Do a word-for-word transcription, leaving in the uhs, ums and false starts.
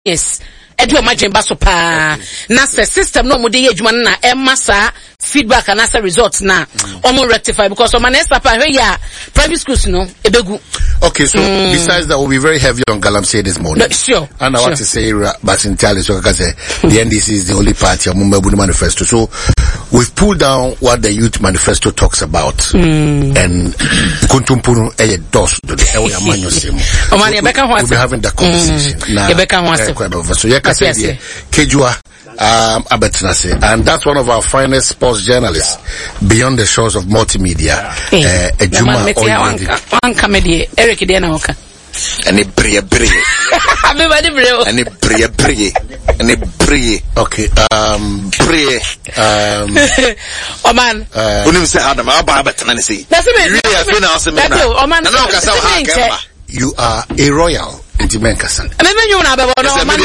yes edu o madwen ba so pa na se system no mo de ye adwuma na e massa feedback and as a result na omo rectify because o man esa pa hwe ya private schools no ebegu. Okay, so mm. besides that, we'll be very heavy on Galamsey this morning. No, sure. And I sure. want to say, Basintiali, so because the N D C is the only party on Mumbai Manifesto. So we've pulled down what the Youth Manifesto talks about. Mm. And Kuntumpuru Eye Dos to the Ewe Amanyo Sim. We'll be having that conversation. Mm. Now, so you can say, Kejua, um, Abetinase. And that's one of our finest sports journalists beyond the shores of multimedia. Uh, Ejuma Oyedi. Eric Diana Oka. And a brie brie. Everybody brie. And a brie brie. And a brie. Okay, um, brie. Um, oh man. Uh, when you say Adam, I'll buy better than say. That's it. Really, I've been asking me. Oh man. You are a royal. Intimen Kasan. And then you know about no man.